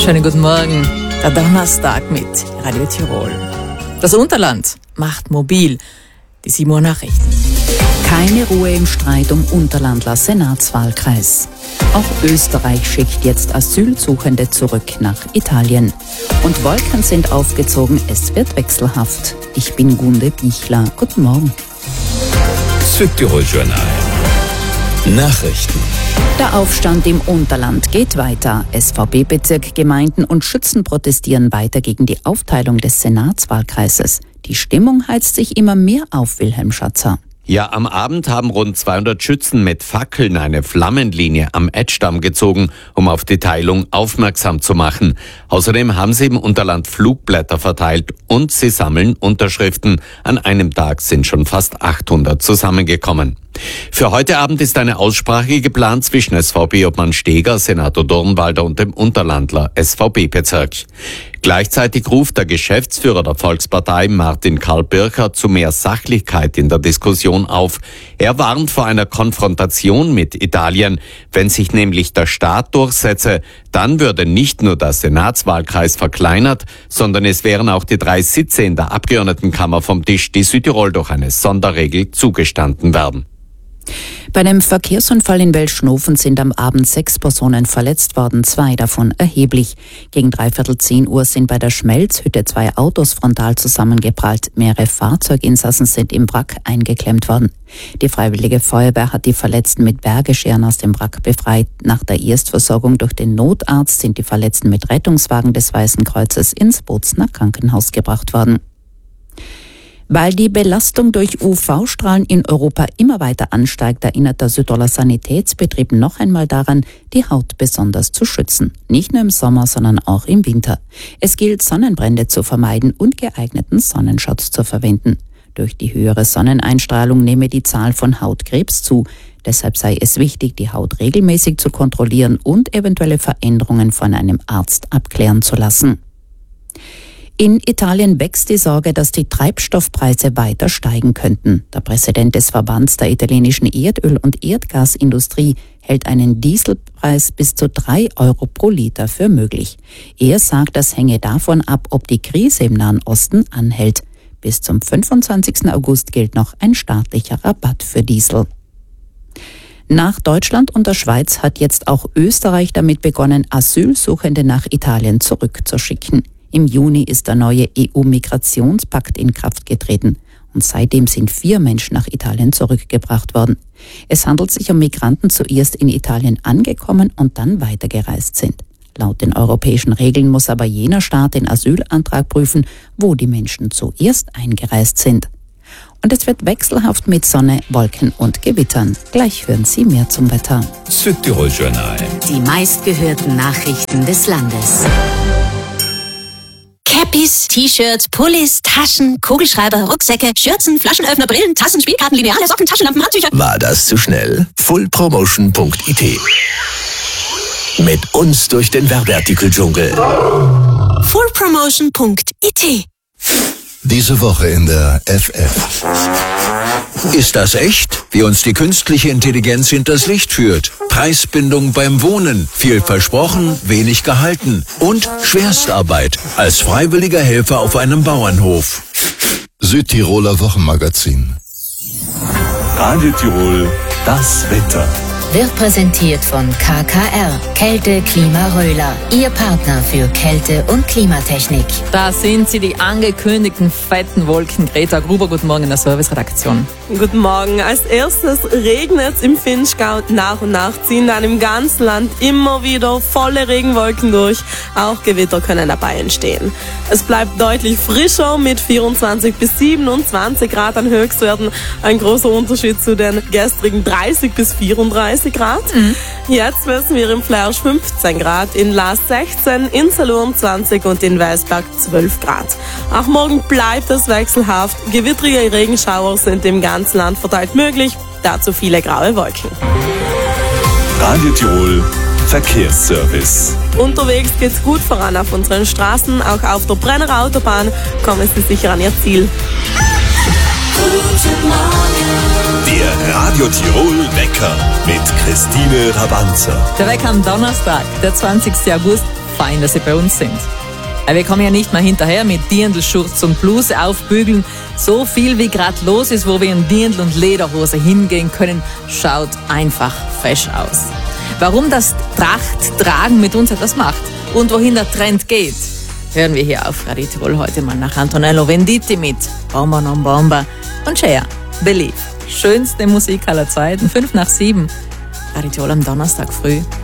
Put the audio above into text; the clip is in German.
Schönen guten Morgen. Der Donnerstag mit Radio Tirol. Das Unterland macht mobil. Die 7 Uhr Nachrichten. Keine Ruhe im Streit um Unterlandler Senatswahlkreis. Auch Österreich schickt jetzt Asylsuchende zurück nach Italien. Und Wolken sind aufgezogen, es wird wechselhaft. Ich bin Gunde Bichler. Guten Morgen. Südtirol Journal. Nachrichten. Der Aufstand im Unterland geht weiter. SVP-Bezirk, Gemeinden und Schützen protestieren weiter gegen die Aufteilung des Senatswahlkreises. Die Stimmung heizt sich immer mehr auf, Wilhelm Schatzer. Ja, am Abend haben rund 200 Schützen mit Fackeln eine Flammenlinie am Edgdamm gezogen, um auf die Teilung aufmerksam zu machen. Außerdem haben sie im Unterland Flugblätter verteilt und sie sammeln Unterschriften. An einem Tag sind schon fast 800 zusammengekommen. Für heute Abend ist eine Aussprache geplant zwischen SVP-Obmann Steger, Senator Dornwalder und dem Unterlandler SVP-Bezirk. Gleichzeitig ruft der Geschäftsführer der Volkspartei, Martin Karl Bircher, zu mehr Sachlichkeit in der Diskussion auf. Er warnt vor einer Konfrontation mit Italien. Wenn sich nämlich der Staat durchsetze, dann würde nicht nur der Senatswahlkreis verkleinert, sondern es wären auch die 3 Sitze in der Abgeordnetenkammer vom Tisch, die Südtirol durch eine Sonderregel zugestanden werden. Bei einem Verkehrsunfall in Welschnofen sind am Abend 6 Personen verletzt worden, 2 davon erheblich. Gegen 9:45 sind bei der Schmelzhütte 2 Autos frontal zusammengeprallt. Mehrere Fahrzeuginsassen sind im Wrack eingeklemmt worden. Die Freiwillige Feuerwehr hat die Verletzten mit Bergescheren aus dem Wrack befreit. Nach der Erstversorgung durch den Notarzt sind die Verletzten mit Rettungswagen des Weißen Kreuzes ins Bozner Krankenhaus gebracht worden. Weil die Belastung durch UV-Strahlen in Europa immer weiter ansteigt, erinnert der Südtiroler Sanitätsbetrieb noch einmal daran, die Haut besonders zu schützen. Nicht nur im Sommer, sondern auch im Winter. Es gilt, Sonnenbrände zu vermeiden und geeigneten Sonnenschutz zu verwenden. Durch die höhere Sonneneinstrahlung nehme die Zahl von Hautkrebs zu. Deshalb sei es wichtig, die Haut regelmäßig zu kontrollieren und eventuelle Veränderungen von einem Arzt abklären zu lassen. In Italien wächst die Sorge, dass die Treibstoffpreise weiter steigen könnten. Der Präsident des Verbands der italienischen Erdöl- und Erdgasindustrie hält einen Dieselpreis bis zu 3 Euro pro Liter für möglich. Er sagt, das hänge davon ab, ob die Krise im Nahen Osten anhält. Bis zum 25. August gilt noch ein staatlicher Rabatt für Diesel. Nach Deutschland und der Schweiz hat jetzt auch Österreich damit begonnen, Asylsuchende nach Italien zurückzuschicken. Im Juni ist der neue EU-Migrationspakt in Kraft getreten und seitdem sind 4 Menschen nach Italien zurückgebracht worden. Es handelt sich um Migranten, zuerst in Italien angekommen und dann weitergereist sind. Laut den europäischen Regeln muss aber jener Staat den Asylantrag prüfen, wo die Menschen zuerst eingereist sind. Und es wird wechselhaft mit Sonne, Wolken und Gewittern. Gleich hören Sie mehr zum Wetter. Südtirol Journal. Die meistgehörten Nachrichten des Landes. Cappies, T-Shirts, Pullis, Taschen, Kugelschreiber, Rucksäcke, Schürzen, Flaschenöffner, Brillen, Tassen, Spielkarten, Lineale, Socken, Taschenlampen, Handtücher. War das zu schnell? Fullpromotion.it. Mit uns durch den Werbeartikeldschungel. Fullpromotion.it. Diese Woche in der FF. Ist das echt? Wie uns die künstliche Intelligenz hinters Licht führt. Preisbindung beim Wohnen. Viel versprochen, wenig gehalten. Und Schwerstarbeit. Als freiwilliger Helfer auf einem Bauernhof. Südtiroler Wochenmagazin. Radio Tirol, das Wetter. Wird präsentiert von KKR, Kälte Klima Röhler, Ihr Partner für Kälte- und Klimatechnik. Da sind sie, die angekündigten fetten Wolken. Greta Gruber, guten Morgen in der Serviceredaktion. Guten Morgen. Als erstes regnet es im Vinschgau. Nach und nach ziehen dann im ganzen Land immer wieder volle Regenwolken durch. Auch Gewitter können dabei entstehen. Es bleibt deutlich frischer mit 24 bis 27 Grad an Höchstwerten. Ein großer Unterschied zu den gestrigen 30 bis 34 Grad. Jetzt messen wir im Flersch 15 Grad, in Laas 16, in Salurn 20 und in Weißberg 12 Grad. Auch morgen bleibt es wechselhaft. Gewittrige Regenschauer sind im ganzen Land verteilt möglich, dazu viele graue Wolken. Radio Tirol, Verkehrsservice. Unterwegs geht's gut voran auf unseren Straßen, auch auf der Brennerer Autobahn kommen Sie sicher an Ihr Ziel. Der Radio Tirol Wecker mit Christine Rabanzer. Der Wecker am Donnerstag, der 20. August. fein, dass Sie bei uns sind. Wir kommen ja nicht mal hinterher mit Dirndl-Schurz und Bluse aufbügeln. So viel wie gerade los ist, wo wir in Dirndl und Lederhose hingehen können, schaut einfach fesch aus. Warum das Trachttragen mit uns etwas macht und wohin der Trend geht, hören wir hier auf Radio Tirol heute mal nach Antonello Venditti mit Bomba non Bomba und Cher, Believe. Schönste Musik aller Zeiten, 6:55. Radio Tirol am Donnerstag früh.